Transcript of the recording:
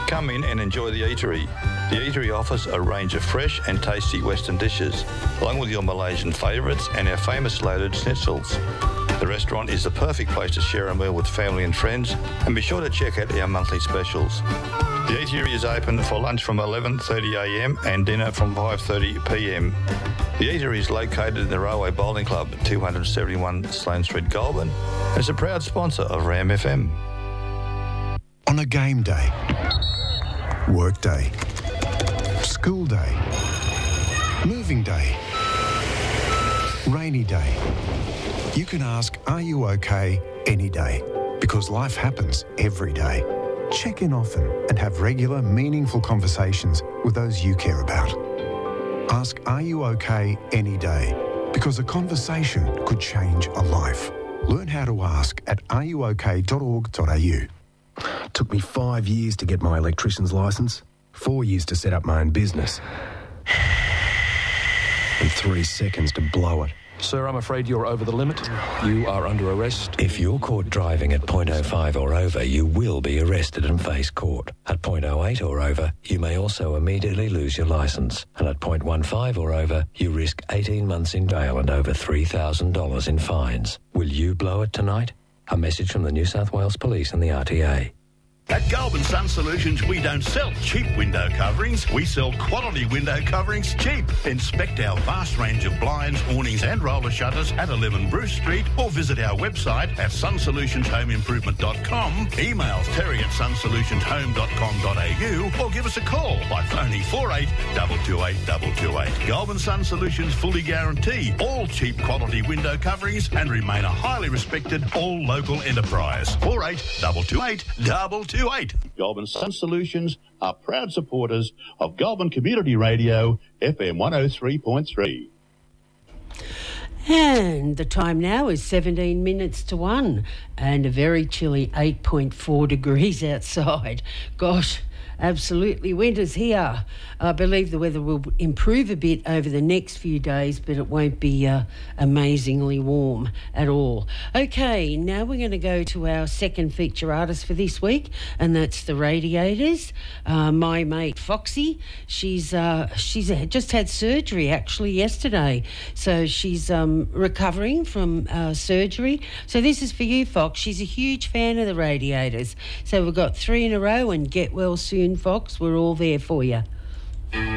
Come in and enjoy the eatery. The eatery offers a range of fresh and tasty Western dishes, along with your Malaysian favourites and our famous loaded schnitzels. The restaurant is the perfect place to share a meal with family and friends, and be sure to check out our monthly specials. The eatery is open for lunch from 11:30am and dinner from 5:30pm. The eatery is located in the Railway Bowling Club, 271 Sloane Street, Goulburn, and is a proud sponsor of RAM FM. On a game day, work day, school day, moving day, rainy day, you can ask, are you okay, any day? Because life happens every day. Check in often and have regular, meaningful conversations with those you care about. Ask, are you okay, any day? Because a conversation could change a life. Learn how to ask at areyouok.org.au. Took me 5 years to get my electrician's licence, 4 years to set up my own business, and 3 seconds to blow it. Sir, I'm afraid you're over the limit. You are under arrest. If you're caught driving at .05 or over, you will be arrested and face court. At .08 or over, you may also immediately lose your licence. And at .15 or over, you risk 18 months in jail and over $3,000 in fines. Will you blow it tonight? A message from the New South Wales Police and the RTA. At Goulburn Sun Solutions, we don't sell cheap window coverings. We sell quality window coverings cheap. Inspect our vast range of blinds, awnings and roller shutters at 11 Bruce Street, or visit our website at sunsolutionsHomeImprovement.com. Email terry@sunsolutionsHome.com.au or give us a call by phoning 48 228 228. Goulburn Sun Solutions fully guarantee all cheap quality window coverings and remain a highly respected all local enterprise. 48 228 228. Goulburn Sun Solutions are proud supporters of Goulburn Community Radio, FM 103.3. And the time now is 17 minutes to 1 and a very chilly 8.4 degrees outside. Gosh, absolutely, winter's here. I believe the weather will improve a bit over the next few days, but it won't be amazingly warm at all. Okay, now we're going to go to our second feature artist for this week, and that's the Radiators. My mate Foxy, she's just had surgery actually yesterday, so she's recovering from surgery. So this is for you, Fox. She's a huge fan of the Radiators. So we've got 3 in a row, and get well soon, Fox. We're all there for you.